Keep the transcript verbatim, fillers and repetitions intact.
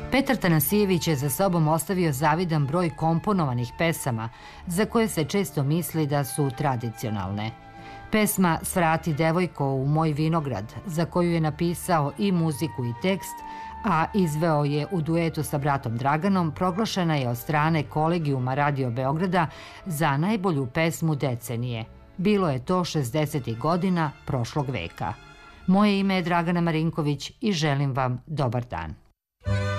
Petar Tanasijević je za sobom ostavio zavidan broj komponovanih pesama za koje se često misli da su tradicionalne. Pesma "Svrati devojko u moj vinograd", za koju je napisao i muziku i tekst, a izveo je u duetu sa bratom Draganom, proglašena je od strane Kolegijuma Radio Beograda za najbolju pesmu decenije. Bilo je to šezdesetih godina prošlog veka. Moje ime je Dragana Marinković i želim vam dobar dan.